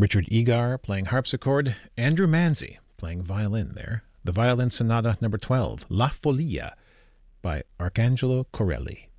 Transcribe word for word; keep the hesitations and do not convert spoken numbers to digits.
Richard Egar playing harpsichord, Andrew Manzi playing violin there. The Violin Sonata number twelve, La Folia, by Arcangelo Corelli.